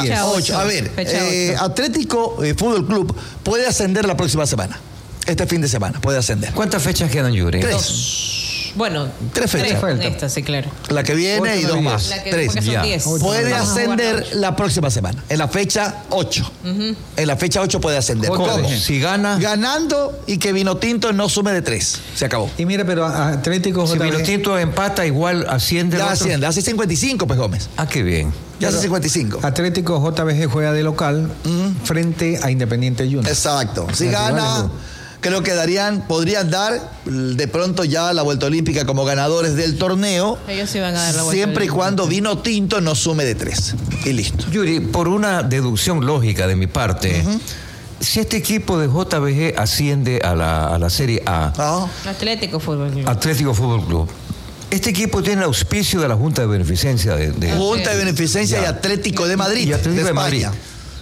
10. 8. A ver, Atlético Fútbol Club puede ascender la próxima semana. Este fin de semana puede ascender. ¿Cuántas fechas quedan, Yuri? 3. Bueno, 3 fechas. Esta, sí, claro. La que viene y 2 más. 3. Son 10. Puede ascender la próxima semana, en la fecha 8. En la fecha 8 puede ascender. ¿Cómo? Si gana. Ganando y que Vinotinto no sume de 3. Se acabó. Y mira, pero Atlético Si Vinotinto empata, igual asciende. Ya asciende, hace 55, pues Gómez. Ah, qué bien. Ya hace 55. Atlético JBG juega de local frente a Independiente Junior. Exacto. Si gana, creo que podrían dar de pronto ya la vuelta olímpica como ganadores del torneo. Ellos sí van a dar la vuelta siempre y olímpica. cuando Vinotinto no sume de 3. Y listo. Yuri, por una deducción lógica de mi parte, si este equipo de JBG asciende a la Serie A, Atlético Fútbol Club. Atlético Fútbol Club, este equipo tiene el auspicio de la Junta de Beneficencia de Junta de Beneficencia Ya. y Atlético de Madrid. Y Atlético de Madrid. España.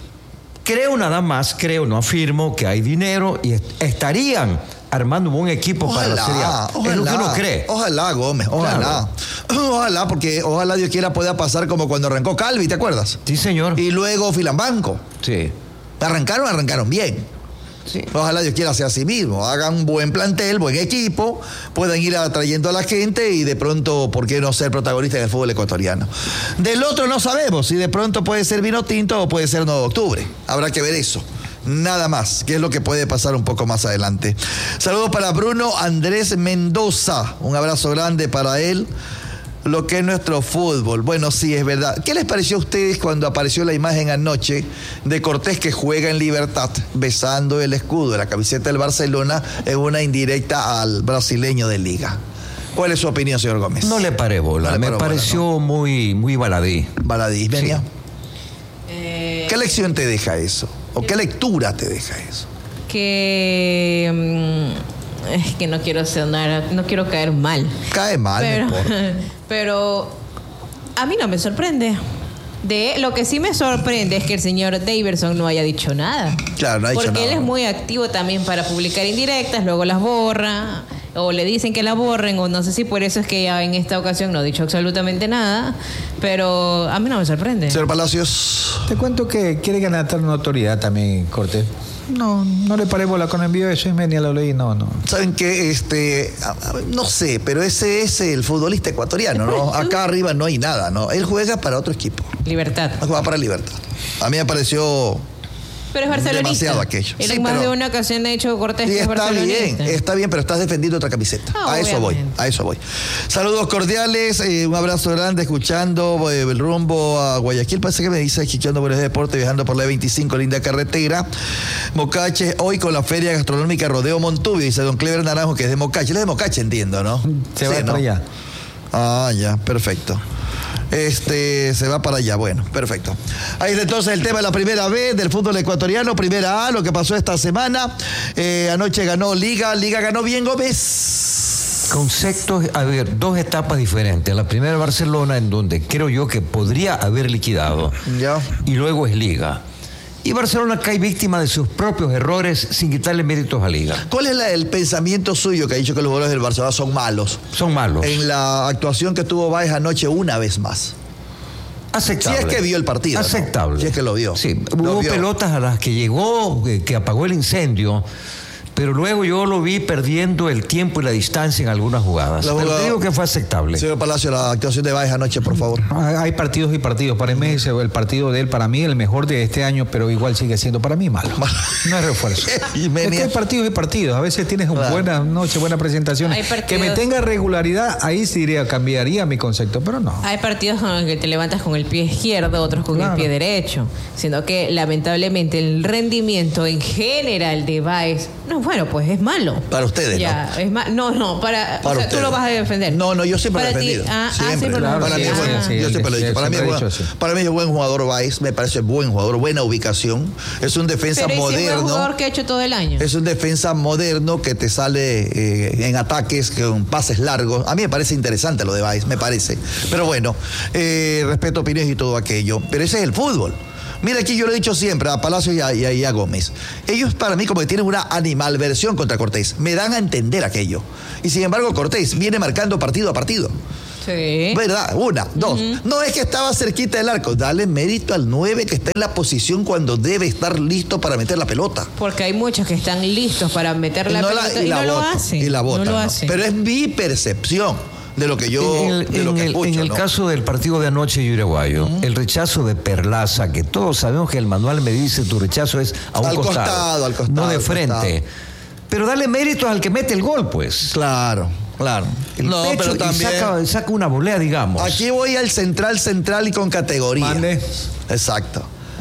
Creo, no afirmo que hay dinero y estarían armando un buen equipo para la Serie A. Es lo que uno cree. Ojalá, Gómez, ojalá. Claro. Ojalá, porque ojalá Dios quiera pueda pasar como cuando arrancó Calvi, ¿te acuerdas? Sí, señor. Y luego Filambanco. Sí. Arrancaron bien. Sí. Ojalá Dios quiera sea así mismo. Hagan un buen plantel, buen equipo, puedan ir atrayendo a la gente y de pronto, ¿por qué no ser protagonista del fútbol ecuatoriano? Del otro no sabemos si de pronto puede ser Vinotinto o puede ser 9 de octubre. Habrá que ver eso. Nada más, que es lo que puede pasar un poco más adelante. Saludos para Bruno Andrés Mendoza. Un abrazo grande para él. Lo que es nuestro fútbol. Bueno, sí, es verdad. ¿Qué les pareció a ustedes cuando apareció la imagen anoche de Cortés que juega en Libertad, besando el escudo de la camiseta del Barcelona en una indirecta al brasileño de Liga? ¿Cuál es su opinión, señor Gómez? No le paré bola. No le Me paró bola, pareció muy baladí. Baladí, Menia. Sí. ¿Qué lección te deja eso? ¿O qué lectura te deja eso? Que es que no quiero caer mal. Cae mal, Pero, no importa. pero a mí no me sorprende. Lo que sí me sorprende es que el señor Daverson no haya dicho nada. Claro, no ha dicho Porque nada. él es muy activo también para publicar indirectas, luego las borra, o le dicen que la borren, o no sé si por eso es que ya en esta ocasión no ha dicho absolutamente nada, pero a mí no me sorprende. Señor Palacios. Te cuento que quiere ganar notoriedad también, Cortés. No le paré bola con envío eso, Ismenia, lo leí, no. ¿Saben qué? No sé, pero ese es el futbolista ecuatoriano, ¿no? Acá arriba no hay nada, ¿no? Él juega para otro equipo. Libertad. Juega para Libertad. A mí me pareció Pero es barcelonista. demasiado aquello. Él Sí, en más pero- de una ocasión ha dicho Cortés y que es barcelonista. está bien, pero estás defendiendo otra camiseta. Ah, a eso voy. Saludos cordiales, un abrazo grande, escuchando el rumbo a Guayaquil. Parece que me dice, escuchando por el deporte, viajando por la 25, linda carretera. Mocache, hoy con la feria gastronómica Rodeo Montubio, dice don Clever Naranjo, que es de Mocache. Él es de Mocache, entiendo, ¿no? Se va para allá. Ah, ya, perfecto. Se va para allá, bueno, perfecto. Ahí está entonces el tema de la primera B del fútbol ecuatoriano, primera A, lo que pasó esta semana. Anoche ganó Liga ganó bien, Gómez. Conceptos, a ver, 2 etapas diferentes. La primera Barcelona, en donde creo yo que podría haber liquidado. Ya. Y luego es Liga. Y Barcelona cae víctima de sus propios errores sin quitarle méritos a Liga. ¿Cuál es el pensamiento suyo que ha dicho que los jugadores del Barcelona son malos? Son malos. En la actuación que tuvo Báez anoche una vez más. Aceptable. Si es que vio el partido, ¿no? Aceptable. Si es que lo vio. Sí, Lo hubo vio. pelotas a las que llegó, que apagó el incendio, pero luego yo lo vi perdiendo el tiempo y la distancia en algunas jugadas. La Pero jugada- te digo que fue aceptable. Señor Palacio, la actuación de Báez anoche, por favor. Hay partidos y partidos. Para mí, el partido de él, para mí, el mejor de este año, pero igual sigue siendo para mí malo. No es refuerzo. Y Es Menia. que hay partidos y partidos. A veces tienes una Claro. buena noche, buena presentación. Hay partidos- Que me tenga regularidad, ahí sí cambiaría mi concepto, pero no. Hay partidos con los que te levantas con el pie izquierdo, otros con el Claro. pie derecho. Sino que lamentablemente el rendimiento en general de Baez, no, bueno, pues es malo. Para ustedes, ya, ¿no? es no, Para tú ustedes. lo vas a defender. No, yo siempre lo he Para ti- defendido. siempre Siempre. lo has Para mí es defendido. bueno. sí, Yo siempre lo he dicho. sí, Para mí, siempre he dicho así. para mí es buen jugador Báez. Me parece buen jugador, buena ubicación. Es un defensa Pero ese es moderno. un jugador que ha hecho todo el año. Es un defensa moderno que te sale en ataques con pases largos. A mí me parece interesante lo de Báez, me parece. Pero bueno, respeto opiniones y todo aquello. Pero ese es el fútbol. Mira, aquí yo lo he dicho siempre a Palacios y a Gómez. Ellos para mí como que tienen una animalversión contra Cortés. Me dan a entender aquello. Y sin embargo Cortés viene marcando partido a partido. Sí. ¿Verdad? Una, dos. No es que estaba cerquita del arco. Dale mérito al 9 que está en la posición cuando debe estar listo para meter la pelota. Porque hay muchos que están listos para meter la pelota y no lo hacen. Y la botan. No lo ¿no? hacen. Pero es mi percepción de lo que yo escucho. En el ¿no? caso del partido de anoche Yuraguayo, el rechazo de Perlaza, que todos sabemos que el manual me dice tu rechazo es a un Al costado, no de al frente. costado. Pero dale méritos al que mete el gol, pues. Claro. El pecho pero y también saca una volea, digamos. aquí voy al central y con categoría. Mande. Exacto.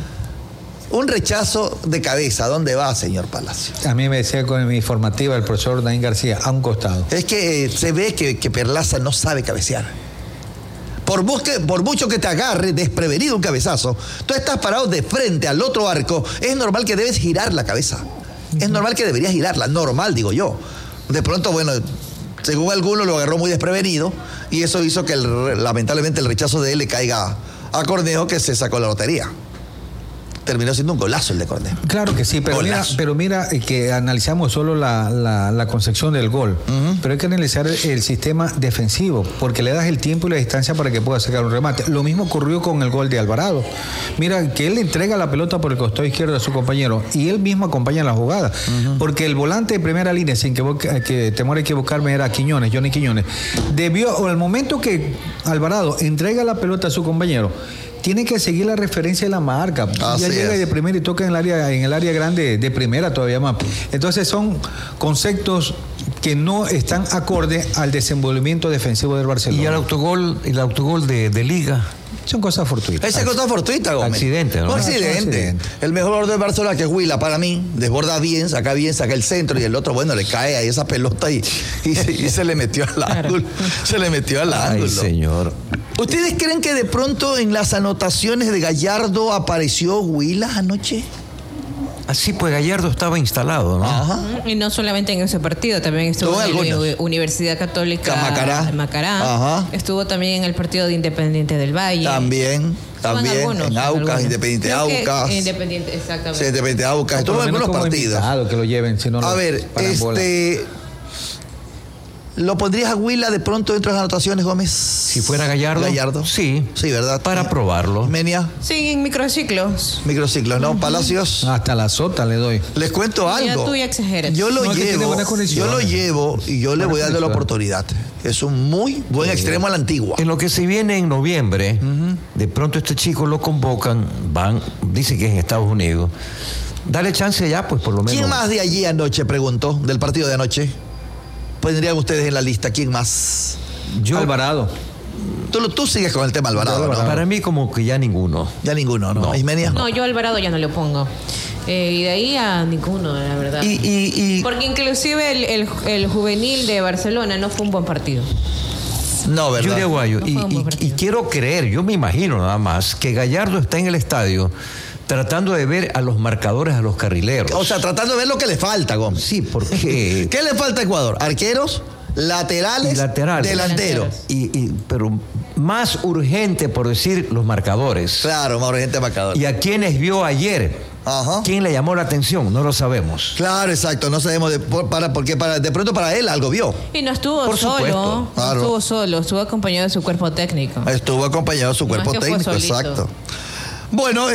Un rechazo de cabeza, ¿a dónde va, señor Palacio? A mí me decía con mi informativa el profesor Daín García, a un costado. Es que se ve que Perlaza no sabe cabecear. Por mucho que te agarre desprevenido un cabezazo, tú estás parado de frente al otro arco, es normal que debes girar la cabeza. Es normal que deberías girarla, normal, digo yo. De pronto, bueno, según algunos lo agarró muy desprevenido y eso hizo que lamentablemente el rechazo de él le caiga a Cornejo, que se sacó la lotería. Terminó siendo un golazo el de Cornejo. Claro que sí, pero mira que analizamos solo la concepción del gol. Pero hay que analizar el sistema defensivo, porque le das el tiempo y la distancia para que pueda sacar un remate. Lo mismo ocurrió con el gol de Alvarado. Mira que él le entrega la pelota por el costado izquierdo a su compañero y él mismo acompaña la jugada. Porque el volante de primera línea, sin que temor a equivocarme, era Johnny Quiñones. O al momento que Alvarado entrega la pelota a su compañero, tiene que seguir la referencia de la marca. Así ya llega es. de primera y toca en el área grande de primera todavía más. Entonces son conceptos que no están acorde al desenvolvimiento defensivo del Barcelona. Y el autogol de Liga. Son cosas fortuitas. Esa cosa fortuita, Gómez. Accidente, ¿no? Un Son accidente. accidentes. El mejor jugador del Barcelona, que es Huila, para mí, desborda bien, saca el centro y el otro, bueno, le cae ahí esa pelota y se le metió al ángulo. Se le metió al ángulo. Ay, señor. ¿Ustedes creen que de pronto en las anotaciones de Gallardo apareció Huila anoche? Así pues, Gallardo estaba instalado, ¿no? Ajá. Y no solamente en ese partido, también estuvo No, en la algunos. Universidad Católica Macará. Ajá. Estuvo también en el partido de Independiente del Valle. También, en Aucas, Independiente Creo que Aucas. Independiente, exactamente. Sí, Independiente Aucas. Estuvo en algunos partidos. Que lo lleven, si no A lo ver, paran bola. ¿lo pondrías a Huila de pronto dentro de las anotaciones, Gómez? Si fuera Gallardo. Sí. Sí, ¿verdad? Para probarlo. Menia, Sí, en microciclos. microciclos, ¿no? Palacios. Hasta la sota le doy. Les cuento algo. Tú ya exageras. Yo lo No, es que tiene buena conexión. llevo y yo le voy dando la oportunidad. Es un muy buen extremo a la antigua. En lo que se viene en noviembre, de pronto este chico lo convocan, dice que es en Estados Unidos. Dale chance ya, pues por lo menos. ¿Quién más de allí anoche, preguntó, del partido de anoche? Pondrían ustedes en la lista. ¿Quién más? Alvarado. Tú sigues con el tema Alvarado, ¿no? Para mí como que ya ninguno. Ya ninguno, ¿no? ¿Ismenia? No, yo a Alvarado ya no le pongo. Y de ahí a ninguno, la verdad. Porque inclusive el juvenil de Barcelona no fue un buen partido. No, ¿verdad? Yuri Aguayo, No fue un buen y partido. quiero creer, yo me imagino nada más, que Gallardo está en el estadio tratando de ver a los marcadores, a los carrileros. O sea, tratando de ver lo que le falta, Gómez. Sí, porque... ¿Qué le falta a Ecuador? ¿Arqueros? ¿Laterales? Y laterales. ¿Delanteros? Pero más urgente, por decir, los marcadores. Claro, más urgente marcador. ¿Y a quienes vio ayer? Ajá. ¿Quién le llamó la atención? No lo sabemos. Claro, exacto. No sabemos de pronto para él algo vio. Y no estuvo Por solo. supuesto, claro. No estuvo solo, estuvo acompañado de su cuerpo técnico. Estuvo acompañado de su No es cuerpo que fue técnico, solito. exacto. Bueno,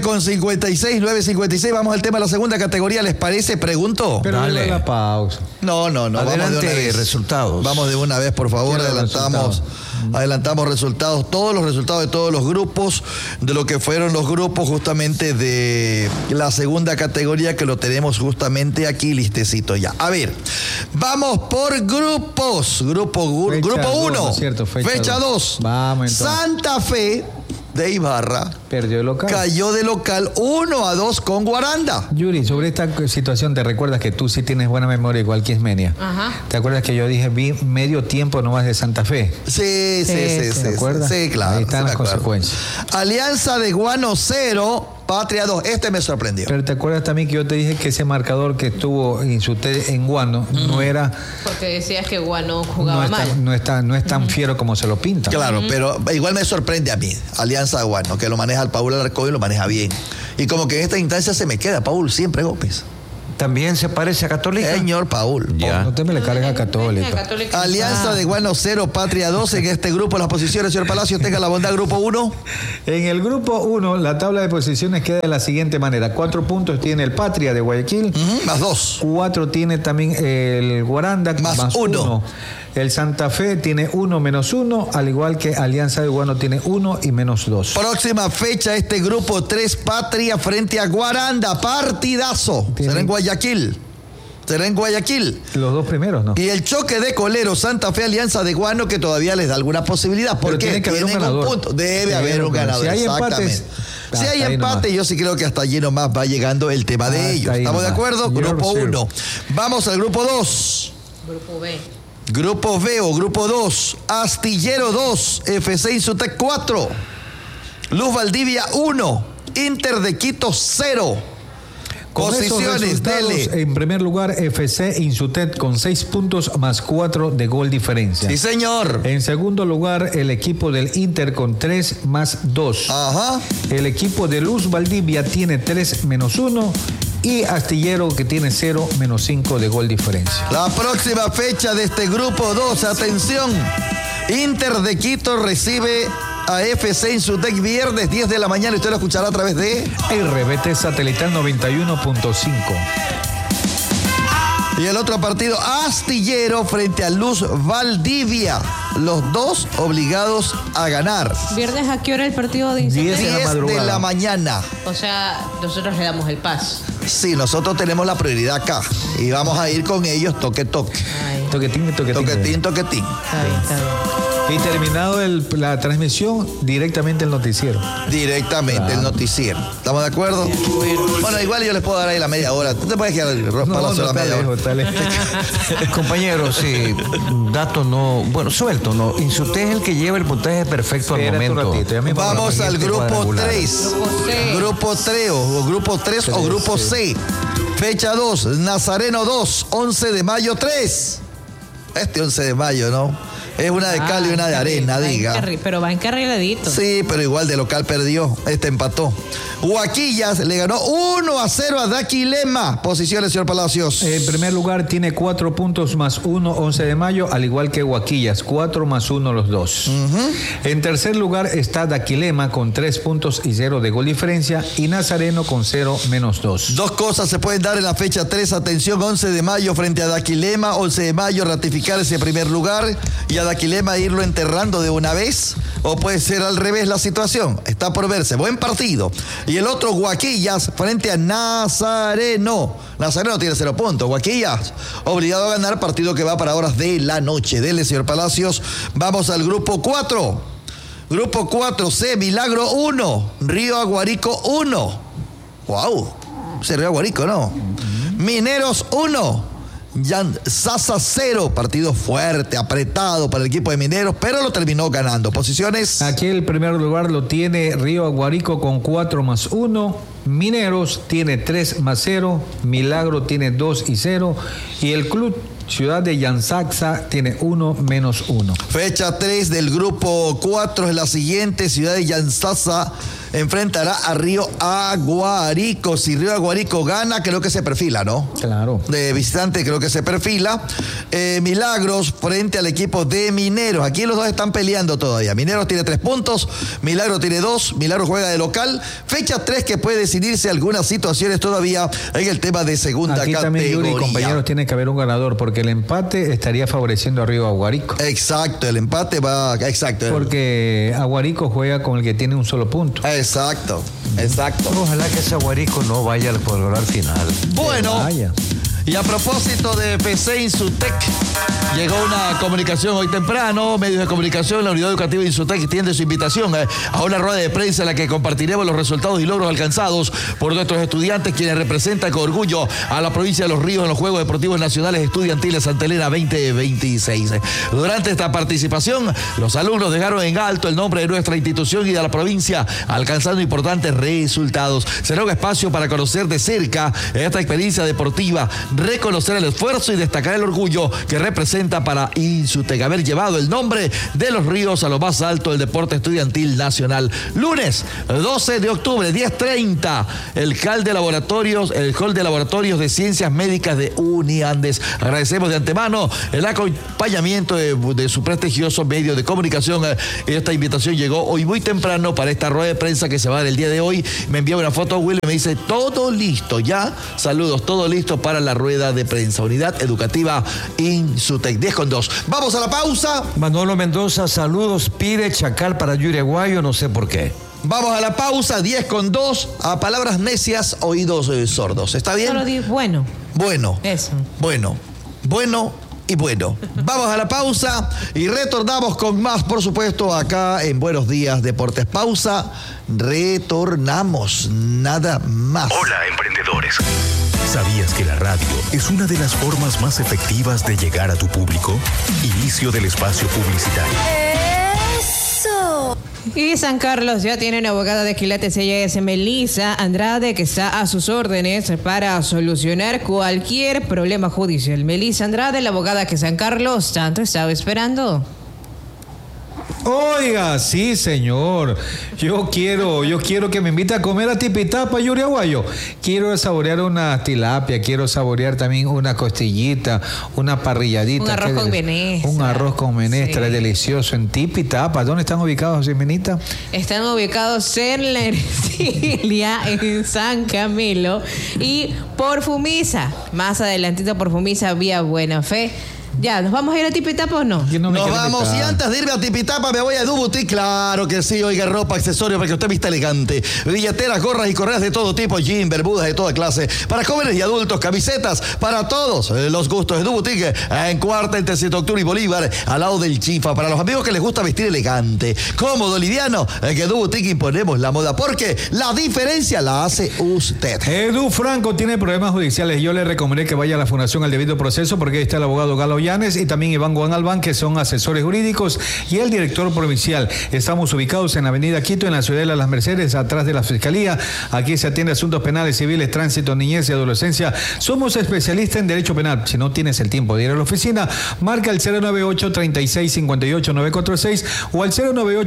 9:56, vamos al tema de la segunda categoría, ¿les parece? Pregunto. Pero Dale. dale la pausa. No, vamos de Adelante, una vez. resultados. Vamos de una vez, por favor, Quiero adelantamos resultados, todos los resultados de todos los grupos, de lo que fueron los grupos justamente de la segunda categoría, que lo tenemos justamente aquí listecito ya. A ver, vamos por grupos. Grupo 1, ¿no es cierto? fecha 2. Vamos, entonces. Santa Fe de Ibarra Perdió el local. cayó de local 1-2 con Guaranda. Yuri, sobre esta situación, ¿te recuerdas que tú sí tienes buena memoria igual que Ismenia? Ajá. ¿Te acuerdas que yo dije, vi medio tiempo nomás de Santa Fe? Sí, ¿Te acuerdas? Sí, claro. Ahí están sí me las acuerdo. consecuencias. Alianza de Guano 0, Patria 2. Este me sorprendió. Pero ¿te acuerdas también que yo te dije que ese marcador que estuvo en Guano no era... Porque decías que Guano jugaba mal. No es tan fiero como se lo pinta. Claro, pero igual me sorprende a mí. Alianza de Guano, que lo maneja el Paul Alarcón y lo maneja bien. Y como que en esta instancia se me queda, Paul, siempre Gómez. También se parece a Católica. Señor Paul. Ya. No te me le cargues a Católica. Alianza de Guano 0, Patria 2. En este grupo, las posiciones, señor Palacio, tenga la bondad. Grupo 1. En el grupo 1, la tabla de posiciones queda de la siguiente manera. 4 puntos tiene el Patria de Guayaquil. Más 2. 4 tiene también el Guaranda. Más 1. El Santa Fe tiene 1 menos 1, al igual que Alianza de Guano tiene 1 y menos 2. Próxima fecha, este grupo 3, Patria frente a Guaranda. Partidazo. Será en Guayaquil. Los dos primeros, ¿no? Y el choque de coleros, Santa Fe, Alianza de Guano, que todavía les da alguna posibilidad. Porque tiene que haber un ganador. punto. Debe haber un ganador. Si hay empates, si hay empate, yo sí creo que hasta allí nomás va llegando el tema de ellos. ¿Estamos de acuerdo? Grupo 1. Vamos al grupo 2. Grupo B. Grupo B o grupo 2. Astillero 2, FC Insutec 4. Luz Valdivia 1. Inter de Quito 0. Con posiciones, dele. En primer lugar, FC Insutec con 6 puntos más 4 de gol diferencia. Sí, señor. En segundo lugar, el equipo del Inter con 3 más 2. Ajá. El equipo de Luz Valdivia tiene 3 menos 1. Y Astillero que tiene 0 menos 5 de gol diferencia. La próxima fecha de este grupo 2, atención. Inter de Quito recibe a FC Insutec viernes 10 de la mañana. Y usted lo escuchará a través de RBT Satelital 91.5. Y el otro partido, Astillero frente a Luz Valdivia. Los dos obligados a ganar. ¿Viernes a qué hora el partido de Insutec? 10 de la mañana. O sea, nosotros le damos el paso. Sí, nosotros tenemos la prioridad acá. Y vamos a ir con ellos toque. Ay, Toquetín. Toquetín. está bien. Y terminado la transmisión, directamente el noticiero. Directamente el noticiero. ¿Estamos de acuerdo? Bueno, igual yo les puedo dar ahí la media hora. Tú te puedes quedar la media hora. Compañeros, sí, dato no, bueno, suelto, no. Insutec es el que lleva el puntaje perfecto al momento. Vamos al grupo 3. Grupo 3 o grupo 3 o grupo C. Fecha 2, Nazareno 2, 11 de mayo 3. Este 11 de mayo, ¿no? Es una de cal y una de arena, diga. Pero va encarriladito. Sí, pero igual de local perdió. Este empató. Huaquillas le ganó 1-0 a Daquilema. Posiciones, señor Palacios. En primer lugar tiene 4 puntos más 1, 11 de mayo, al igual que Huaquillas, 4 más 1 los dos. En tercer lugar está Daquilema con 3 puntos y 0 de gol diferencia y Nazareno con 0 menos 2. Dos cosas se pueden dar en la fecha 3. Atención, 11 de mayo frente a Daquilema. 11 de mayo ratificar ese primer lugar y a Daquilema irlo enterrando de una vez. O puede ser al revés la situación. Está por verse. Buen partido. Y el otro, Huaquillas frente a Nazareno. Nazareno tiene 0 puntos. Huaquillas obligado a ganar, partido que va para horas de la noche. Dele, señor Palacios. Vamos al grupo 4. Grupo 4C, Milagro 1, Río Aguarico 1. ¡Wow! Ese Río Aguarico, ¿no? Mineros 1. Sasa 0, partido fuerte, apretado para el equipo de Mineros, pero lo terminó ganando. Posiciones. Aquí el primer lugar lo tiene Río Aguarico con 4 más 1. Mineros tiene 3 más 0. Milagro tiene 2 y 0. Y el club Ciudad de Yansaxa tiene 1 menos 1. Fecha 3 del grupo 4 es la siguiente. Ciudad de Yansaxa enfrentará a Río Aguarico. Si Río Aguarico gana, creo que se perfila, ¿no? Claro. De visitante creo que se perfila. Milagros frente al equipo de Mineros. Aquí los dos están peleando todavía. Mineros tiene 3 puntos, Milagro tiene 2. Milagro juega de local. Fecha 3 que puede decidirse algunas situaciones todavía en el tema de segunda Aquí categoría. También, Yuri, compañeros, tiene que haber un ganador porque el empate estaría favoreciendo a Río Aguarico. Exacto, el empate va... Exacto. Porque Aguarico juega con el que tiene un solo punto. Exacto. Ojalá que ese Aguarico no vaya al cuadrangular final. Bueno, Vaya. y a propósito de FC Insutec, llegó una comunicación hoy temprano, medios de comunicación, la Unidad Educativa Insutec extiende su invitación a una rueda de prensa en la que compartiremos los resultados y logros alcanzados por nuestros estudiantes, quienes representan con orgullo a la provincia de Los Ríos en los Juegos Deportivos Nacionales Estudiantiles Santa Elena 2026. Durante esta participación, los alumnos dejaron en alto el nombre de nuestra institución y de la provincia, alcanzando importantes resultados. Será un espacio para conocer de cerca esta experiencia deportiva reconocer el esfuerzo y destacar el orgullo que representa para Insutec haber llevado el nombre de Los Ríos a lo más alto del deporte estudiantil nacional. Lunes 12 de octubre, 10:30, el hall de laboratorios de ciencias médicas de Uniandes. Agradecemos de antemano el acompañamiento de su prestigioso medio de comunicación. Esta invitación llegó hoy muy temprano para esta rueda de prensa que se va a dar el día de hoy. Me envió una foto a Will y me dice, todo listo ya. Saludos, todo listo para la rueda de prensa. Unidad Educativa Insutec. 10:02. Vamos a la pausa. Manolo Mendoza, saludos, pide Chacal para Yuri Aguayo, no sé por qué. Vamos a la pausa, 10:02. A palabras necias, oídos sordos. ¿Está bien? Solo di bueno. Bueno. Eso. Bueno y bueno. Vamos a la pausa y retornamos con más, por supuesto, acá en Buenos Días Deportes. Pausa, retornamos, nada más. Hola, emprendedores. ¿Sabías que la radio es una de las formas más efectivas de llegar a tu público? Inicio del espacio publicitario. ¡Eso! Y San Carlos ya tiene una abogada de quilates, ella es Melissa Andrade, que está a sus órdenes para solucionar cualquier problema judicial. Melissa Andrade, la abogada que San Carlos tanto estaba esperando. Oiga, sí, señor. Yo quiero que me invite a comer a Tipitapa, Yuri Aguayo. Quiero saborear una tilapia, quiero saborear también una costillita, una parrilladita. Un arroz con menestra. Un arroz con menestra, Sí. Delicioso, en Tipitapa. ¿Dónde están ubicados, Jimenita? Están ubicados en la Ercilia, en San Camilo, y Porfumisa. Más adelantito, Porfumisa, vía Buena Fe. Ya, ¿nos vamos a ir a Tipitapa o no? Yo no me Nos quiero vamos, invitar. y antes de irme a Tipitapa me voy a Dubutic. Claro que sí, oiga, ropa, accesorios para que usted vista elegante. Billeteras, gorras y correas de todo tipo, jean, bermudas de toda clase, para jóvenes y adultos, camisetas, para todos los gustos. De Dubutic, en Cuarta, entre 7 de octubre y Bolívar, al lado del Chifa. Para los amigos que les gusta vestir elegante, cómodo, liviano, en que Dubutic imponemos la moda, porque la diferencia la hace usted. Edu Franco tiene problemas judiciales. Yo le recomendé que vaya a la Fundación al Debido Proceso, porque ahí está el abogado Galo Llanes y también Iván Juan Albán, que son asesores jurídicos, y el director provincial. Estamos ubicados en Avenida Quito, en la Ciudadela de las Mercedes, atrás de la Fiscalía. Aquí se atiende asuntos penales, civiles, tránsito, niñez y adolescencia. Somos especialistas en derecho penal. Si no tienes el tiempo de ir a la oficina, marca el 098-3658-946 o al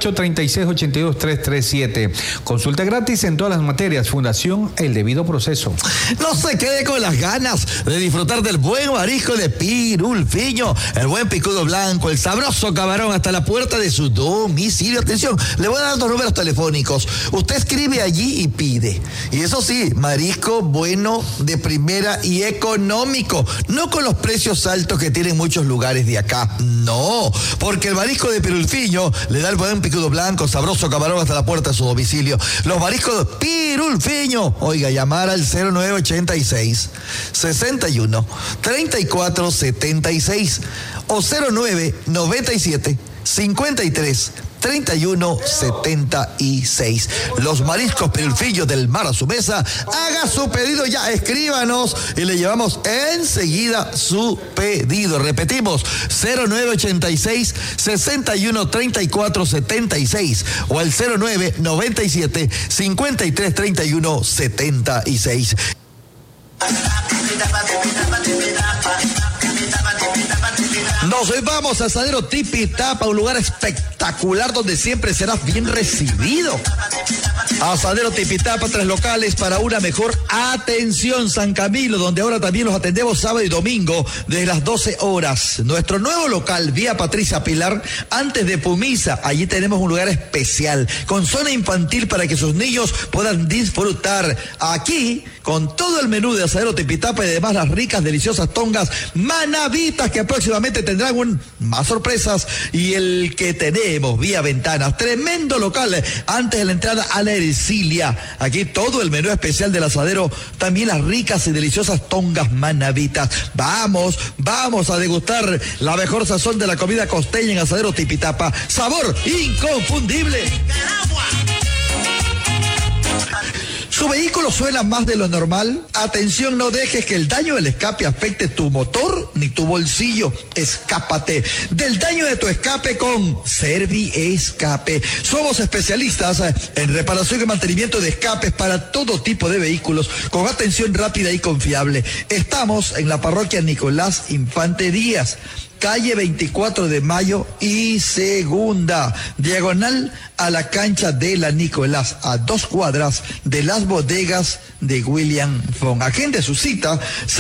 098-3682-337. Consulta gratis en todas las materias. Fundación El Debido Proceso. No se quede con las ganas de disfrutar del buen marisco de Pirulfiño, el buen picudo blanco, el sabroso camarón hasta la puerta de su domicilio. Atención, le voy a dar 2 números telefónicos. Usted escribe allí y pide. Y eso sí, marisco bueno, de primera y económico. No con los precios altos que tienen muchos lugares de acá. No, porque el marisco de Pirulfiño le da el buen picudo blanco, sabroso camarón hasta la puerta de su domicilio. Los mariscos de Pirulfiño. Oiga, llamar al 0986 61 34 76 o 0997 53 31 76. Los mariscos Pirulfiño del mar a su mesa. Haga su pedido ya, escríbanos y le llevamos enseguida su pedido. Repetimos, 0986 61 34 76 o al 0997 53 31 76. Nos vamos a Asadero Tipitapa, un lugar espectacular donde siempre serás bien recibido. Asadero Tipitapa, 3 locales para una mejor atención. San Camilo, donde ahora también los atendemos sábado y domingo desde las 12 horas. Nuestro nuevo local, vía Patricia Pilar, antes de Pumisa. Allí tenemos un lugar especial con zona infantil para que sus niños puedan disfrutar. Aquí, con todo el menú de Asadero Tipitapa y además las ricas, deliciosas tongas manavitas que próximamente tendrán más sorpresas. Y el que tenemos vía ventanas, tremendo local antes de la entrada a la Ercilia. Aquí todo el menú especial del asadero, también las ricas y deliciosas tongas manavitas. Vamos a degustar la mejor sazón de la comida costeña en Asadero Tipitapa. Sabor inconfundible. ¿Tu vehículo suena más de lo normal? Atención, no dejes que el daño del escape afecte tu motor ni tu bolsillo. Escápate del daño de tu escape con Serviescape. Somos especialistas en reparación y mantenimiento de escapes para todo tipo de vehículos con atención rápida y confiable. Estamos en la parroquia Nicolás Infante Díaz, calle 24 de Mayo y Segunda, diagonal a la cancha de la Nicolás, a 2 cuadras de las bodegas de William Fong. Agende su cita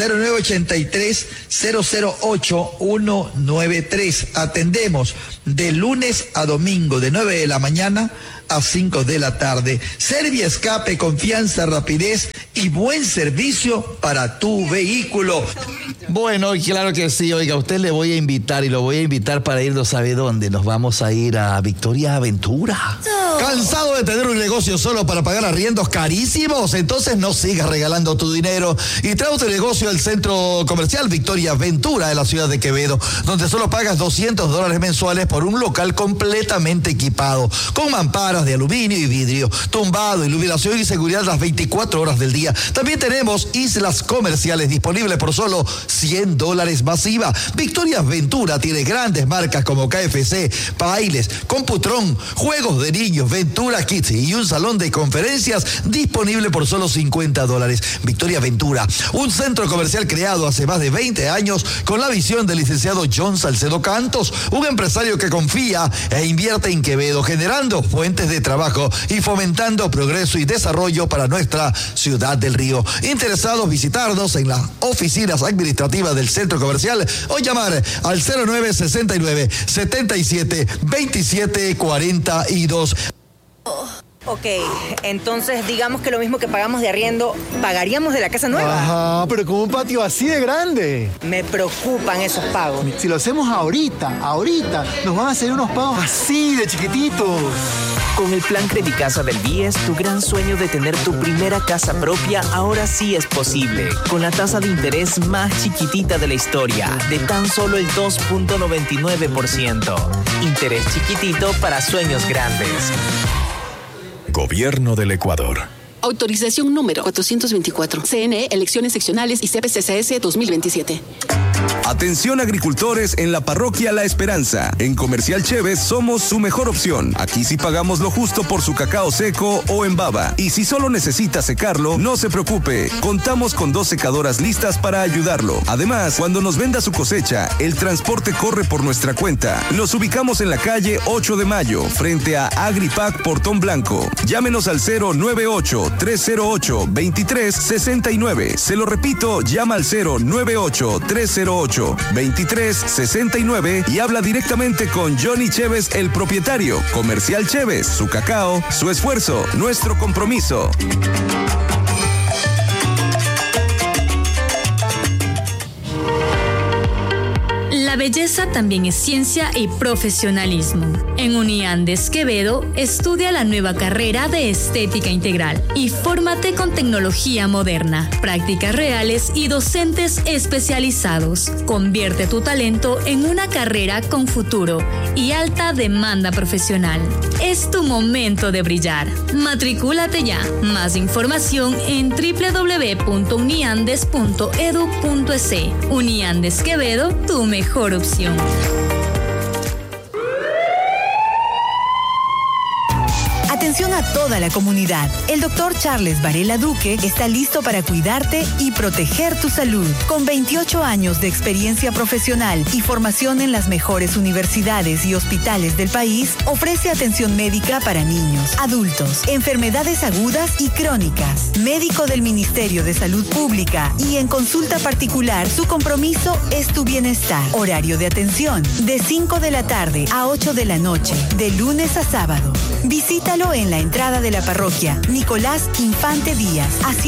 0983-008-193. Atendemos de lunes a domingo de 9 de la mañana a 5 de la tarde. Serviescape, confianza, rapidez y buen servicio para tu vehículo. Bueno, claro que sí. Oiga, usted le voy a invitar y lo voy a invitar para irnos, ¿sabe dónde? Nos vamos a ir a Victoria Aventura. ¿Cansado de tener un negocio solo para pagar arriendos carísimos? Entonces no sigas regalando tu dinero y trae tu negocio al centro comercial Victoria Aventura de la ciudad de Quevedo, donde solo pagas $200 mensuales por un local completamente equipado, con mamparas de aluminio y vidrio, tumbado, iluminación y seguridad las 24 horas del día. También tenemos islas comerciales disponibles por solo $100 masiva. Victoria Aventura tiene grandes marcas como KFC, Pailes, Computron, juegos de niños, Ventura Kids y un salón de conferencias disponible por solo $50. Victoria Aventura, un centro comercial creado hace más de 20 años con la visión del licenciado John Salcedo Cantos, un empresario que confía e invierte en Quevedo, generando fuentes de trabajo y fomentando progreso y desarrollo para nuestra ciudad del Río. Interesados, visitarnos en las oficinas administrativas del centro comercial o llamar al 0969-77-2742. Ok, entonces digamos que lo mismo que pagamos de arriendo, pagaríamos de la casa nueva. Ajá, pero con un patio así de grande. Me preocupan esos pagos. Si lo hacemos ahorita, nos van a hacer unos pagos así de chiquititos. Con el plan Credicasa del BIES, tu gran sueño de tener tu primera casa propia ahora sí es posible. Con la tasa de interés más chiquitita de la historia, de tan solo el 2.99%. Interés chiquitito para sueños grandes. Gobierno del Ecuador. Autorización número 424. CNE, elecciones seccionales y CPCCS 2027. Atención agricultores en la parroquia La Esperanza. En Comercial Chévez somos su mejor opción. Aquí sí pagamos lo justo por su cacao seco o en baba. Y si solo necesita secarlo, no se preocupe. Contamos con 2 secadoras listas para ayudarlo. Además, cuando nos venda su cosecha, el transporte corre por nuestra cuenta. Nos ubicamos en la calle 8 de Mayo, frente a Agripac Portón Blanco. Llámenos al 098-308-2369. Se lo repito, llama al 098-308-2369 y habla directamente con Johnny Chévez, el propietario. Comercial Chévez, su cacao, su esfuerzo, nuestro compromiso. La belleza también es ciencia y profesionalismo. En Uniandes Quevedo, estudia la nueva carrera de Estética Integral y fórmate con tecnología moderna, prácticas reales y docentes especializados. Convierte tu talento en una carrera con futuro y alta demanda profesional. Es tu momento de brillar. Matricúlate ya. Más información en www.uniandes.edu.es. Uniandes Quevedo, tu mejor opción. Atención a toda la comunidad. El doctor Charles Varela Duque está listo para cuidarte y proteger tu salud. Con 28 años de experiencia profesional y formación en las mejores universidades y hospitales del país, ofrece atención médica para niños, adultos, enfermedades agudas y crónicas. Médico del Ministerio de Salud Pública y en consulta particular, su compromiso es tu bienestar. Horario de atención de 5 de la tarde a 8 de la noche, de lunes a sábado. Visítalo en la entrada de la parroquia Nicolás Infante Díaz.